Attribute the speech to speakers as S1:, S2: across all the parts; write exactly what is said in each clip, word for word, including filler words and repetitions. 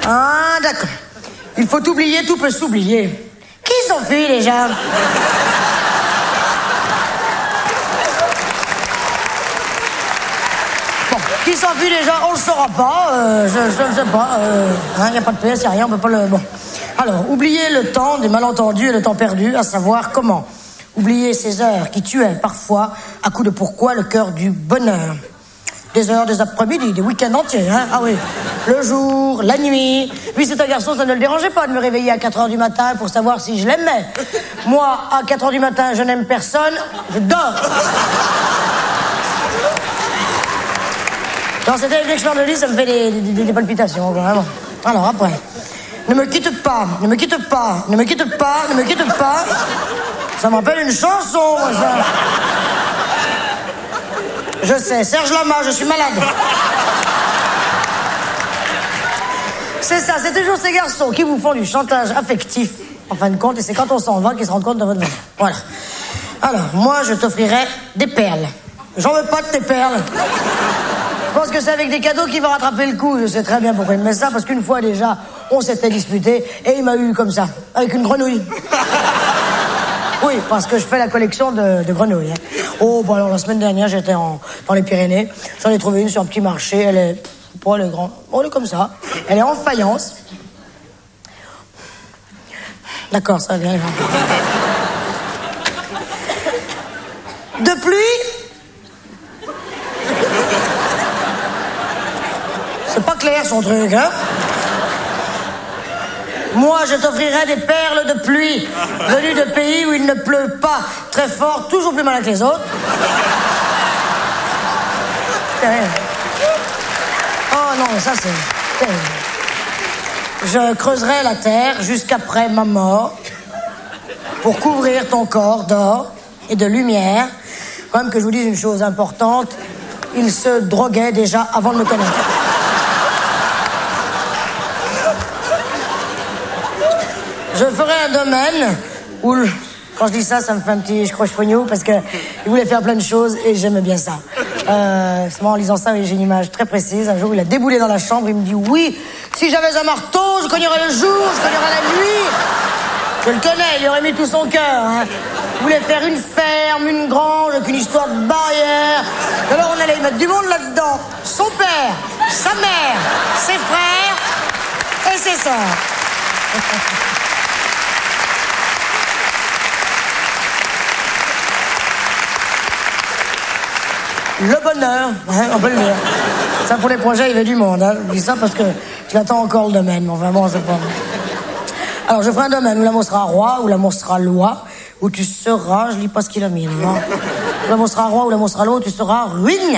S1: Ah, d'accord. Il faut oublier, tout peut s'oublier. Qui s'enfuit déjà? Bon, qui s'enfuit déjà, on le saura pas. Euh, je, je ne sais pas. Il euh, n'y hein, a pas de P S, il n'y a rien, on peut pas le... Bon. Alors, oublier le temps des malentendus et le temps perdu, à savoir comment. Oublier ces heures qui tuaient parfois, à coup de pourquoi, le cœur du bonheur. Des heures, des après-midi, des week-ends entiers, hein. Ah oui. Le jour, la nuit. Lui, c'est un garçon, ça ne le dérangeait pas de me réveiller à quatre heures du matin pour savoir si je l'aimais. Moi, à quatre heures du matin, je n'aime personne, je dors. Non, c'était avec l'expert de lit, ça me fait des, des, des palpitations, vraiment. Alors, après. Ne me quitte pas, ne me quitte pas, ne me quitte pas, ne me quitte pas. Ça me rappelle une chanson, moi, ça. Je sais, Serge Lama, je suis malade. C'est ça, c'est toujours ces garçons qui vous font du chantage affectif, en fin de compte, et c'est quand on s'en va qu'ils se rendent compte de votre valeur. Voilà. Alors, moi, je t'offrirai des perles. J'en veux pas de tes perles. Je pense que c'est avec des cadeaux qu'il va rattraper le coup. Je sais très bien pourquoi il me met ça, parce qu'une fois déjà, on s'était disputé, et il m'a eu comme ça, avec une grenouille. Oui, parce que je fais la collection de, de grenouilles. Hein. Oh, bon alors la semaine dernière, j'étais en, dans les Pyrénées. J'en ai trouvé une sur un petit marché. Elle est... Bon, elle est grande. Bon, elle est comme ça. Elle est en faïence. D'accord, ça va bien. De pluie. C'est pas clair, son truc, hein. Moi, je t'offrirai des perles de pluie, venues de pays où il ne pleut pas très fort, toujours plus malin que les autres. Oh non, ça c'est... Je creuserai la terre jusqu'après ma mort pour couvrir ton corps d'or et de lumière. Quand même que je vous dise une chose importante, il se droguait déjà avant de me connaître. Je ferai un domaine où, quand je dis ça, ça me fait un petit croche-pognou parce qu'il voulait faire plein de choses et j'aimais bien ça. Euh, c'est moi, en lisant ça, j'ai une image très précise. Un jour, il a déboulé dans la chambre, il me dit « Oui, si j'avais un marteau, je cognerais le jour, je cognerais la nuit. » Je le connais, il y aurait mis tout son cœur. Hein. Il voulait faire une ferme, une grange, avec une histoire de barrière. Alors on allait mettre du monde là-dedans. Son père, sa mère, ses frères et ses sœurs. Le bonheur, hein, on peut le dire. Ça, pour les projets, il y avait du monde. Hein. Je dis ça parce que j'attends encore le domaine. Mais enfin, bon, c'est pas... Alors, je ferai un domaine où l'amour sera roi, où l'amour sera loi, où tu seras... Je lis pas ce qu'il a mis, non. Où l'amour sera roi, où l'amour sera loi, où tu seras ruine.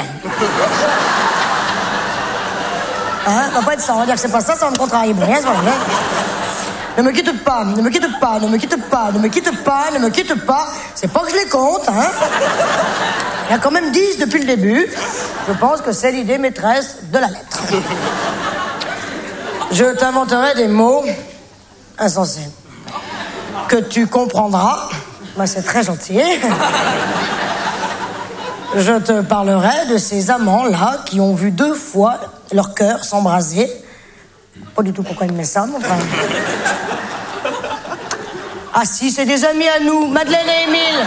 S1: Hein, ça va pas être ça. On va dire que c'est pas ça, ça va me contrarier. Bon, rien, voilà. Ne me quitte pas, ne me quitte pas, ne me quitte pas, ne me quitte pas, ne me quitte pas. C'est pas que je les compte, hein. Il y a quand même dix depuis le début. Je pense que c'est l'idée maîtresse de la lettre. Je t'inventerai des mots insensés que tu comprendras. Bah, c'est très gentil. Je te parlerai de ces amants-là qui ont vu deux fois leur cœur s'embraser. Pas du tout pourquoi il me met ça, mais enfin... Ah si, c'est des amis à nous, Madeleine et Émile.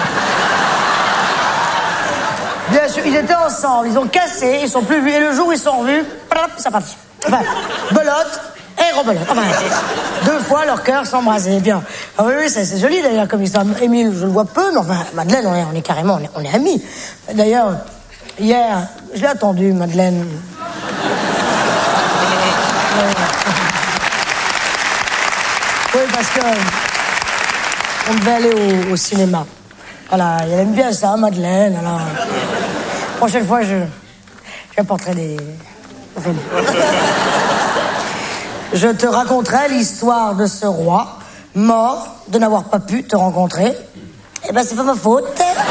S1: Bien sûr, ils étaient ensemble, ils ont cassé, ils sont plus vus, et le jour où ils sont revus, ça part. Enfin, belote et rebelote. Enfin, deux fois leur cœur s'embrasait. Bien. Ah oui, oui, c'est, c'est joli d'ailleurs comme histoire. Émile, je le vois peu, mais enfin, Madeleine, on est, on est carrément, on est, on est amis. D'ailleurs, hier, je l'ai attendu, Madeleine. Oui, parce que on devait aller au, au cinéma. Voilà, elle aime bien ça, Madeleine. Alors, la prochaine fois, je, je apporterai des... Enfin, je te raconterai l'histoire de ce roi, mort de n'avoir pas pu te rencontrer. Eh ben, c'est pas ma faute.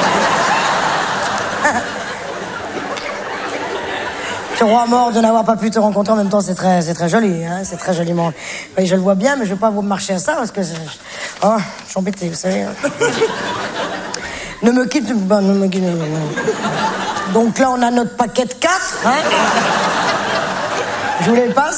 S1: Ce roi mort de n'avoir pas pu te rencontrer, en même temps, c'est très, c'est très joli, hein, c'est très joliment. Oui, je le vois bien, mais je vais pas vous marcher à ça, parce que... Oh, je suis embêtée, vous savez. Ne me quitte... Ben, ne me quitte... Donc là, on a notre paquet de quatre, hein. Je vous les passe.